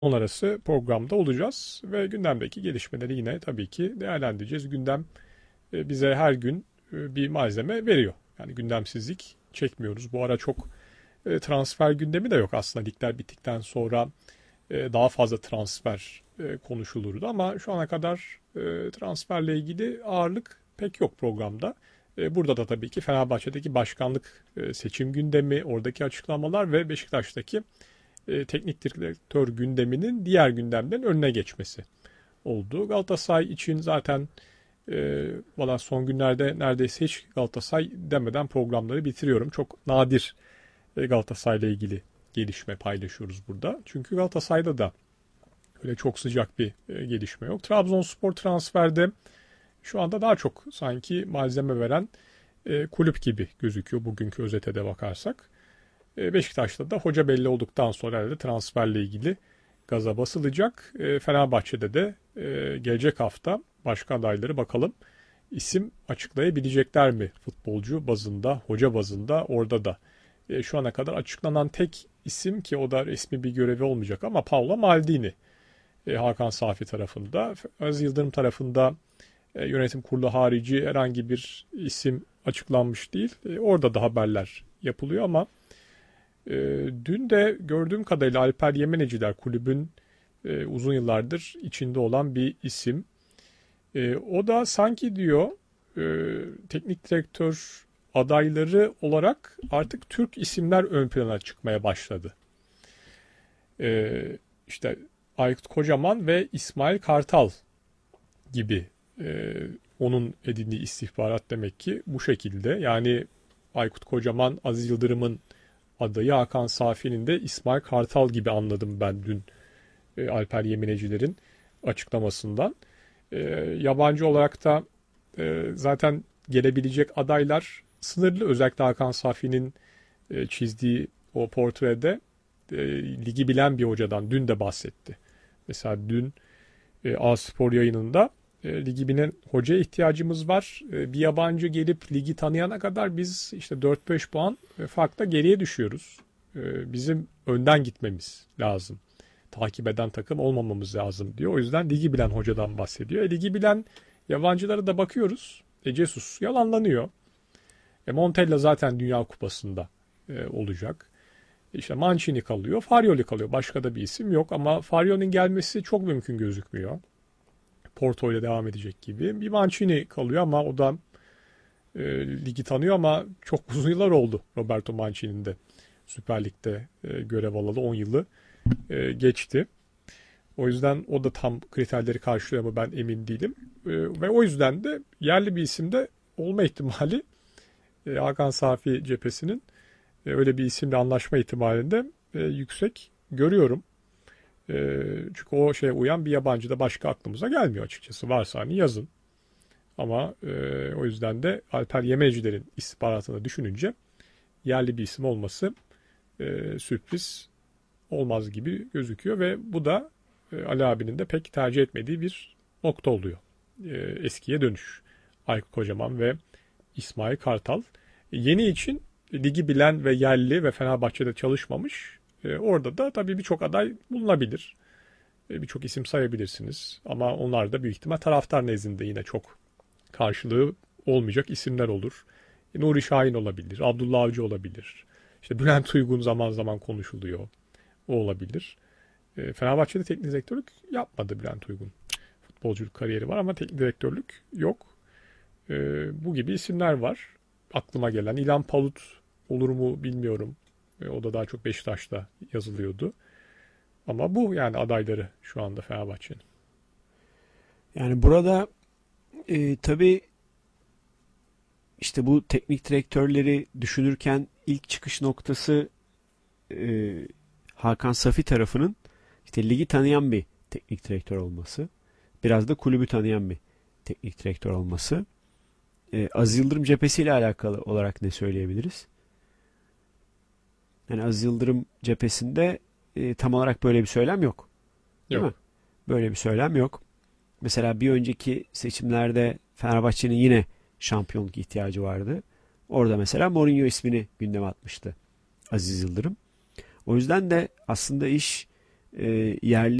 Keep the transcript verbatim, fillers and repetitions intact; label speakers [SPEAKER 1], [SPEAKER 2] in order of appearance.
[SPEAKER 1] arası programda olacağız ve gündemdeki gelişmeleri yine tabii ki değerlendireceğiz. Gündem e, bize her gün e, bir malzeme veriyor. Yani gündemsizlik çekmiyoruz. Bu ara çok e, transfer gündemi de yok aslında. Ligler bittikten sonra e, daha fazla transfer e, konuşulurdu ama şu ana kadar e, transferle ilgili ağırlık pek yok programda. E, Burada da tabii ki Fenerbahçe'deki başkanlık e, seçim gündemi, oradaki açıklamalar ve Beşiktaş'taki e, teknik direktör gündeminin diğer gündemlerin önüne geçmesi oldu. Galatasaray için zaten e, valla son günlerde neredeyse hiç Galatasaray demeden programları bitiriyorum. Çok nadir e, Galatasaray'la ilgili gelişme paylaşıyoruz burada. Çünkü Galatasaray'da da öyle çok sıcak bir e, gelişme yok. Trabzonspor transferde şu anda daha çok sanki malzeme veren e, kulüp gibi gözüküyor bugünkü özete de bakarsak. E, Beşiktaş'ta da hoca belli olduktan sonra herhalde transferle ilgili gaza basılacak. E, Fenerbahçe'de de e, gelecek hafta başka adayları bakalım isim açıklayabilecekler mi futbolcu bazında, hoca bazında orada da. E, şu ana kadar açıklanan tek isim ki o da resmi bir görevi olmayacak ama Paolo Maldini. E, Hakan Safi tarafında. Aziz Yıldırım tarafında e, yönetim kurulu harici herhangi bir isim açıklanmış değil. E, orada da haberler yapılıyor ama e, dün de gördüğüm kadarıyla Alper Yemeneciler kulübün e, uzun yıllardır içinde olan bir isim. E, o da sanki diyor e, teknik direktör adayları olarak artık Türk isimler ön plana çıkmaya başladı. E, işte Aykut Kocaman ve İsmail Kartal gibi e, onun edindiği istihbarat demek ki bu şekilde. Yani Aykut Kocaman, Aziz Yıldırım'ın adayı, Hakan Safi'nin de İsmail Kartal gibi anladım ben dün e, Alper Yemineciler'in açıklamasından. E, yabancı olarak da e, zaten gelebilecek adaylar sınırlı. Özellikle Hakan Safi'nin e, çizdiği o portrede e, ligi bilen bir hocadan dün de bahsetti. Mesela dün e, A-Spor yayınında e, ligi bilen hocaya ihtiyacımız var. E, bir yabancı gelip ligi tanıyana kadar biz işte dört beş puan e, farkla geriye düşüyoruz. E, bizim önden gitmemiz lazım. Takip eden takım olmamamız lazım diyor. O yüzden ligi bilen hocadan bahsediyor. E, ligi bilen yabancılara da bakıyoruz. E, Jesus yalanlanıyor. E, Montella zaten Dünya Kupası'nda e, olacak. İşte Mancini kalıyor, Farioli kalıyor. Başka da bir isim yok ama Farioli'nin gelmesi çok mümkün gözükmüyor. Porto ile devam edecek gibi. Bir Mancini kalıyor ama o da e, ligi tanıyor ama çok uzun yıllar oldu Roberto Mancini'nin de Süper Lig'de e, görev alalı on yılı e, geçti. O yüzden o da tam kriterleri karşılıyor mu ben emin değilim. E, ve o yüzden de yerli bir isimde olma ihtimali e, Hakan Safi cephesinin e, öyle bir isimle anlaşma ihtimalinde e, yüksek görüyorum. E, çünkü o şeye uyan bir yabancı da başka aklımıza gelmiyor açıkçası. Varsa hani yazın. Ama e, o yüzden de Alper Yemecilerin istihbaratını düşününce yerli bir isim olması e, sürpriz olmaz gibi gözüküyor ve bu da e, Ali abinin de pek tercih etmediği bir nokta oluyor. E, eskiye dönüş. Aykut Kocaman ve İsmail Kartal. E, yeni için ligi bilen ve yerli ve Fenerbahçe'de çalışmamış. E, orada da tabii birçok aday bulunabilir. E, birçok isim sayabilirsiniz. Ama onlar da büyük ihtimal taraftar nezdinde yine çok karşılığı olmayacak isimler olur. E, Nuri Şahin olabilir, Abdullah Avcı olabilir. İşte Bülent Uygun zaman zaman konuşuluyor. O olabilir. E, Fenerbahçe'de teknik direktörlük yapmadı Bülent Uygun. Futbolculuk kariyeri var ama teknik direktörlük yok. E, bu gibi isimler var. Aklıma gelen İlhan Palut olur mu bilmiyorum. E, o da daha çok Beşiktaş'ta yazılıyordu. Ama bu yani adayları şu anda Fenerbahçe'nin.
[SPEAKER 2] Yani burada e, tabii işte bu teknik direktörleri düşünürken ilk çıkış noktası e, Hakan Safi tarafının işte ligi tanıyan bir teknik direktör olması. Biraz da kulübü tanıyan bir teknik direktör olması. E, Aziz Yıldırım cephesiyle alakalı olarak ne söyleyebiliriz? Yani Aziz Yıldırım cephesinde e, tam olarak böyle bir söylem yok. Değil mi?
[SPEAKER 1] Yok.
[SPEAKER 2] Böyle bir söylem yok. Mesela bir önceki seçimlerde Fenerbahçe'nin yine şampiyonluk ihtiyacı vardı. Orada mesela Mourinho ismini gündeme atmıştı Aziz Yıldırım. O yüzden de aslında iş e, yerli